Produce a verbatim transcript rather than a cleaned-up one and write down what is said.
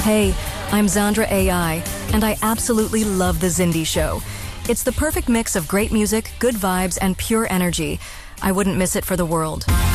Hey, I'm Zandra A I, and I absolutely love The Zindi Show. It's the perfect mix of great music, good vibes, and pure energy. I wouldn't miss it for the world.